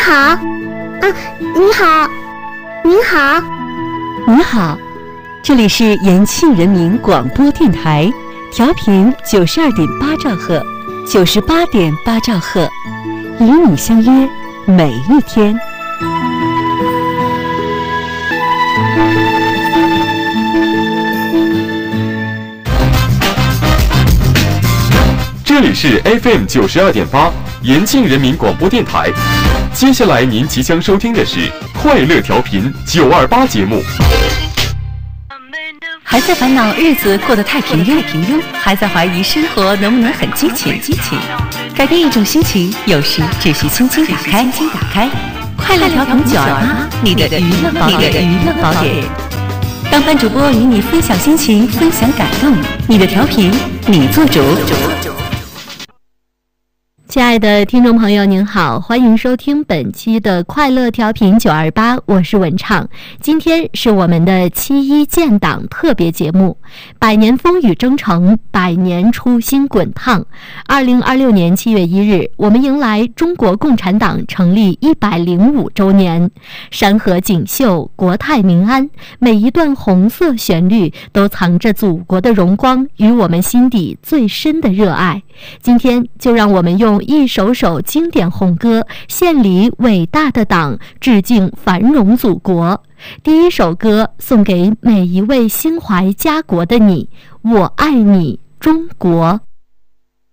好，你好，您好， 你好，这里是延庆人民广播电台，调频92.8兆赫，98.8兆赫，与你相约每一天。 这里是 FM 92.8延庆人民广播电台，接下来您即将收听的是快乐调频928节目。 还在烦恼日子过得太平庸，还在怀疑生活能不能很激情？改变一种心情，有时只需轻轻打开。快乐调频928，你的娱乐宝典。当班主播与你分享心情，分享感动，你的调频，你做主。亲爱的听众朋友您好，欢迎收听本期的快乐调频928，我是文畅。今天是我们的7·1建党特别节目，百年风雨征程，百年初心滚烫。2026年7月1日，我们迎来中国共产党成立105周年。山河锦绣，国泰民安，每一段红色旋律都藏着祖国的荣光与我们心底最深的热爱。今天就让我们用一首首经典红歌献礼伟大的党，致敬繁荣祖国。第一首歌送给每一位心怀家国的你，我爱你中国。